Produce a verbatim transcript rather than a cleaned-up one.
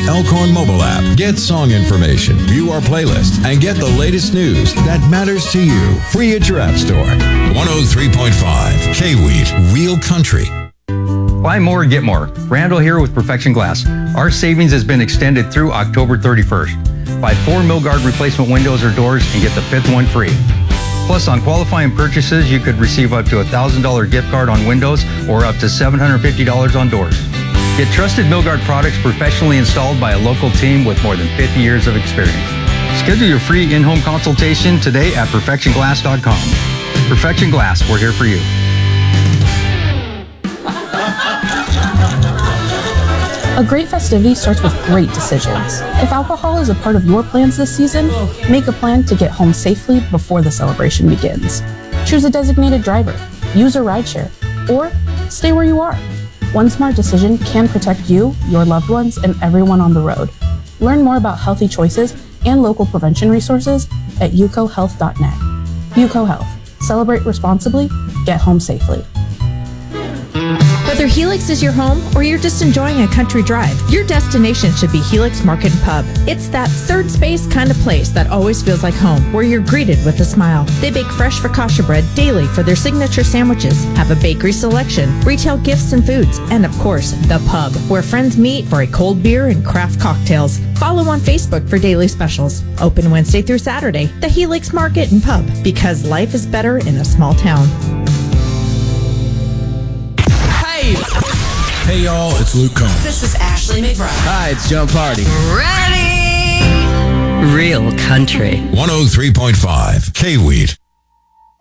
Elkhorn mobile app. Get song information, view our playlist, and get the latest news that matters to you. Free at your app store. one oh three point five K-Wheat, real country. Buy more, get more. Randall here with Perfection Glass. Our savings has been extended through October thirty-first. Buy four Milgard replacement windows or doors and get the fifth one free. Plus, on qualifying purchases, you could receive up to a one thousand dollars gift card on windows or up to seven hundred fifty dollars on doors. Get trusted Milgard products professionally installed by a local team with more than fifty years of experience. Schedule your free in-home consultation today at perfection glass dot com. Perfection Glass, we're here for you. A great festivity starts with great decisions. If alcohol is a part of your plans this season, make a plan to get home safely before the celebration begins. Choose a designated driver, use a rideshare, or stay where you are. One smart decision can protect you, your loved ones, and everyone on the road. Learn more about healthy choices and local prevention resources at U C O health dot net. U C O Health. Celebrate responsibly, get home safely. Whether Helix is your home or you're just enjoying a country drive, your destination should be Helix Market and Pub. It's that third space kind of place that always feels like home, where you're greeted with a smile. They bake fresh focaccia bread daily for their signature sandwiches, have a bakery selection, retail gifts and foods, and of course, the pub, where friends meet for a cold beer and craft cocktails. Follow on Facebook for daily specials. Open Wednesday through Saturday, the Helix Market and Pub, because life is better in a small town. Hey y'all, it's Luke Combs. This is Ashley McBride. Hi, it's John Party. Ready? Real country. one oh three point five K-Wheat.